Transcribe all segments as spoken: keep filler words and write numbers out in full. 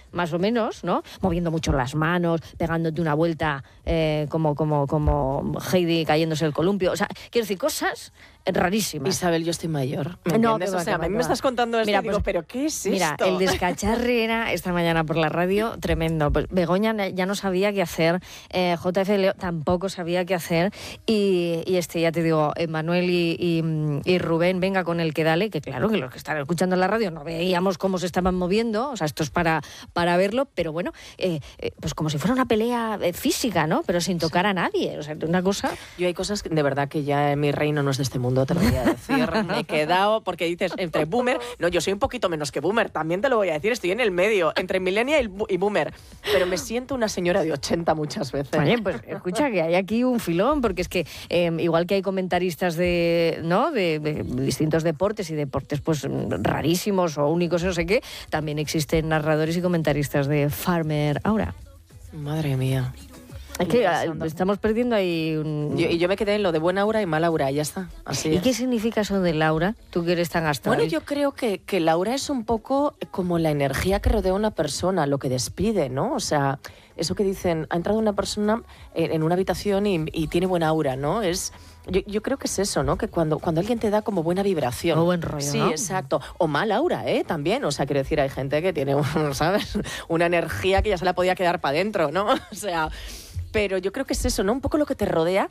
más o menos, ¿no? Moviendo mucho las manos, pegándote una vuelta eh, como, como, como Heidi cayéndose el columpio. O sea, quiero decir, cosas rarísimas. Isabel, yo estoy mayor. ¿Me no, entiendes? que va, o sea, que va, a mí que me va. estás contando esto Mira, y digo, pues, ¿pero qué es mira, esto? el descacharre era esta mañana por la radio tremendo. Pues Begoña ya no sabía qué hacer, eh, J F Leo tampoco sabía qué hacer y, y este, ya te digo, Manuel y, y, y Rubén, venga con el que dale, que claro, que los que están escuchando en la radio no veíamos cómo se estaban moviendo, o sea, esto es para, para verlo, pero bueno, eh, eh, pues como si fuera una pelea eh, física, ¿no? Pero sin tocar a nadie, o sea, una cosa... Yo hay cosas que de verdad que ya mi reino no es de este mundo, te lo voy a decir. Me he quedado, porque dices, entre boomer, no, yo soy un poquito menos que boomer, también te lo voy a decir, estoy en el medio, entre millennial y boomer, pero me siento una señora de ochenta muchas veces. Oye, pues escucha que hay aquí un filón, porque es que eh, igual que hay comentaristas de, ¿no? de, de distintos deportes y deportes pues rarísimos o únicos, no sé qué, también existen narradores y comentaristas de Farmer Aura. Madre mía. Es que estamos perdiendo ahí un... Yo, y yo me quedé en lo de buena aura y mala aura, ya está. Así ¿Y es. qué significa eso de Laura? Tú que eres tan gastado. Bueno, yo creo que, que Laura es un poco como la energía que rodea a una persona, lo que despide, ¿no? O sea, eso que dicen, ha entrado una persona en, en una habitación y, y tiene buena aura, ¿no? Es... Yo, yo creo que es eso, ¿no? Que cuando, cuando alguien te da como buena vibración. O buen rollo, Sí, ¿no? exacto. O mal aura, ¿eh? También. O sea, quiero decir, hay gente que tiene, ¿sabes? Una energía que ya se la podía quedar para adentro, ¿no? O sea... Pero yo creo que es eso, ¿no? Un poco lo que te rodea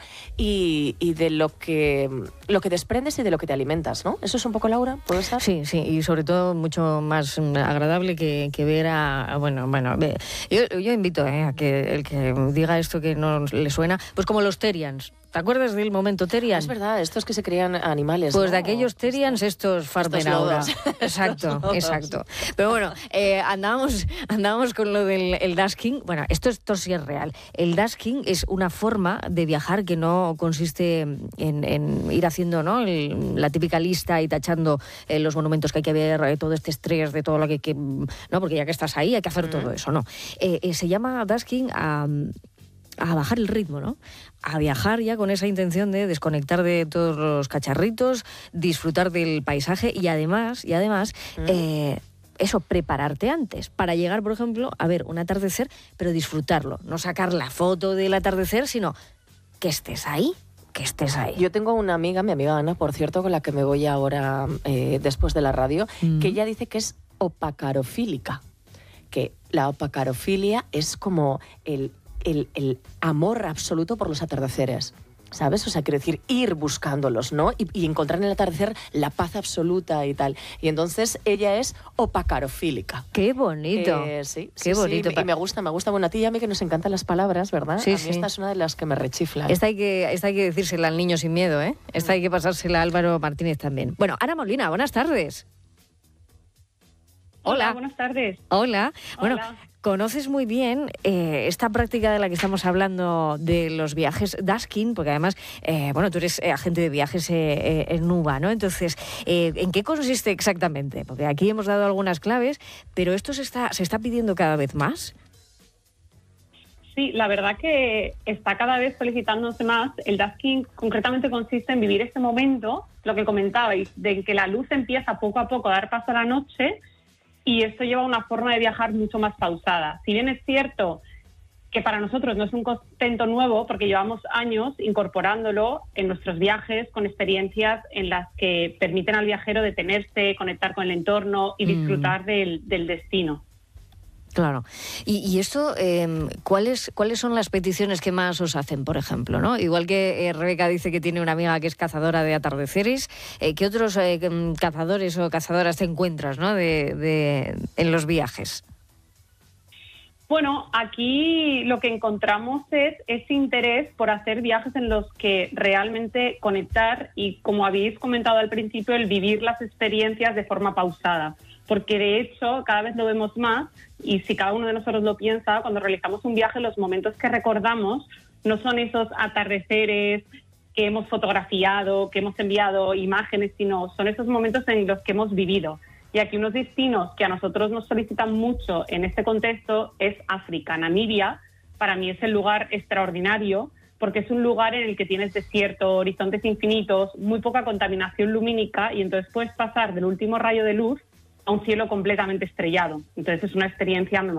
y, y de lo que, lo que desprendes y de lo que te alimentas, ¿no? ¿Eso es un poco, Laura? ¿Puede ser? Sí, sí, y sobre todo mucho más agradable que, que ver a... a bueno, bueno, yo, yo invito eh, a que el que diga esto que no le suena, pues como los Terians. ¿Te acuerdas del momento Terian? Es verdad, estos que se creían animales, Pues ¿no? de aquellos Terians, estos Farmer Aura. Exacto, exacto. Pero bueno, eh, andábamos, andábamos con lo del el dasking. Bueno, esto, esto sí es real. El dasking es una forma de viajar que no consiste en, en ir haciendo, ¿no? El, la típica lista y tachando eh, los monumentos que hay que ver, eh, todo este estrés de todo lo que hay que... No, porque ya que estás ahí hay que hacer mm. todo eso, ¿no? Eh, eh, se llama dasking a... a bajar el ritmo, ¿no? A viajar ya con esa intención de desconectar de todos los cacharritos, disfrutar del paisaje y además, y además, mm. eh, eso, prepararte antes para llegar, por ejemplo, a ver un atardecer, pero disfrutarlo, no sacar la foto del atardecer, sino que estés ahí. Que estés ahí. Yo tengo una amiga, mi amiga Ana, por cierto, con la que me voy ahora eh, después de la radio, mm. que ella dice que es opacarofílica, que la opacarofilia es como el El, el amor absoluto por los atardeceres, ¿sabes? O sea, quiero decir, ir buscándolos, ¿no? Y, y encontrar en el atardecer la paz absoluta y tal. Y entonces ella es opacarofílica. ¡Qué bonito! Eh, sí, ¡Qué sí, bonito! Sí, y me gusta, me gusta. Bueno, a ti y a mí que nos encantan las palabras, ¿verdad? Sí, a mí sí. esta es una de las que me rechiflan. Esta hay que, esta hay que decírsela al niño sin miedo, ¿eh? Esta hay que pasársela a Álvaro Martínez también. Bueno, Ana Molina, buenas tardes. Hola, Hola. buenas tardes. Hola. Bueno, Hola. Conoces muy bien eh, esta práctica de la que estamos hablando de los viajes dasking, porque además, eh, bueno, tú eres eh, agente de viajes eh, eh, en Nuba, ¿no? Entonces, eh, ¿en qué consiste exactamente? Porque aquí hemos dado algunas claves, pero esto se está, se está pidiendo cada vez más. Sí, la verdad que está cada vez solicitándose más. El dasking concretamente consiste en vivir este momento, lo que comentabais, de que la luz empieza poco a poco a dar paso a la noche. Y esto lleva a una forma de viajar mucho más pausada. Si bien es cierto que para nosotros no es un concepto nuevo, porque llevamos años incorporándolo en nuestros viajes con experiencias en las que permiten al viajero detenerse, conectar con el entorno y disfrutar mm. del, del destino. Claro. Y, y esto, eh, ¿cuáles, ¿cuáles son las peticiones que más os hacen, por ejemplo, ¿no? Igual que eh, Rebeca dice que tiene una amiga que es cazadora de atardeceres, eh, ¿qué otros eh, cazadores o cazadoras te encuentras, ¿no? de, de, en los viajes? Bueno, aquí lo que encontramos es ese interés por hacer viajes en los que realmente conectar y, como habéis comentado al principio, el vivir las experiencias de forma pausada. Porque de hecho cada vez lo vemos más y si cada uno de nosotros lo piensa, cuando realizamos un viaje los momentos que recordamos no son esos atardeceres que hemos fotografiado, que hemos enviado imágenes, sino son esos momentos en los que hemos vivido. Y aquí unos destinos que a nosotros nos solicitan mucho en este contexto es África. Namibia para mí es el lugar extraordinario porque es un lugar en el que tienes desierto, horizontes infinitos, muy poca contaminación lumínica y entonces puedes pasar del último rayo de luz a un cielo completamente estrellado. Entonces es una experiencia memorable.